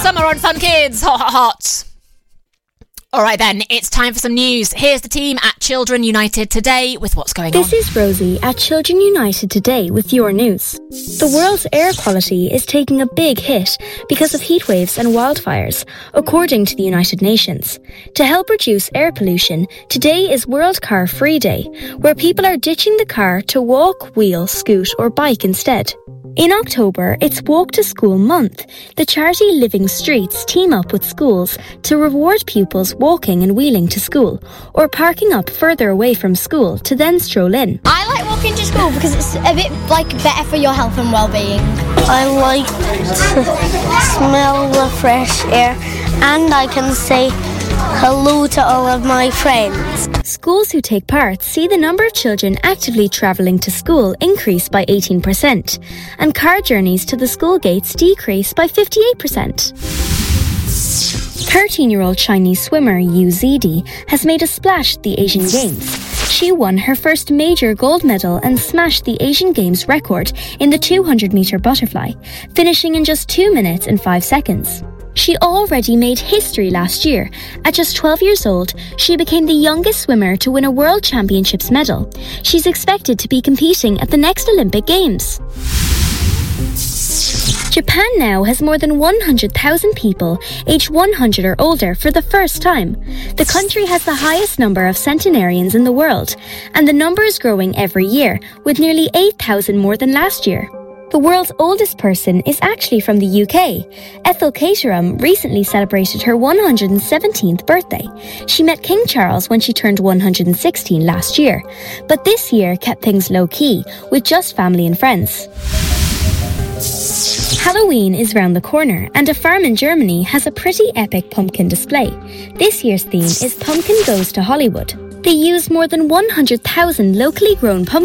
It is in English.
Summer on Fun Kids. Hot, hot, hot. All right then, it's time for some news. Here's the team at Children United today with what's going on. This is Rosie at Children United today with your news. The world's air quality is taking a big hit because of heatwaves and wildfires, according to the United Nations. To help reduce air pollution, today is World Car Free Day, where people are ditching the car to walk, wheel, scoot or bike instead. In October, it's Walk to School Month. The charity Living Streets team up with schools to reward pupils walking and wheeling to school or parking up further away from school to then stroll in. I like walking to school because it's a bit better for your health and well-being. I like to smell the fresh air and I can say hello to all of my friends. Schools who take part see the number of children actively travelling to school increase by 18% and car journeys to the school gates decrease by 58%. 13-year-old Chinese swimmer Yu Zidi has made a splash at the Asian Games. She won her first major gold medal and smashed the Asian Games record in the 200-metre butterfly, finishing in just 2 minutes and 5 seconds. She already made history last year. At just 12 years old, she became the youngest swimmer to win a World Championships medal. She's expected to be competing at the next Olympic Games. Japan now has more than 100,000 people aged 100 or older for the first time. The country has the highest number of centenarians in the world, and the number is growing every year, with nearly 8,000 more than last year. The world's oldest person is actually from the UK. Ethel Caterham recently celebrated her 117th birthday. She met King Charles when she turned 116 last year, but this year kept things low-key, with just family and friends. Halloween is round the corner, and a farm in Germany has a pretty epic pumpkin display. This year's theme is Pumpkin Goes to Hollywood. They use more than 100,000 locally grown pumpkins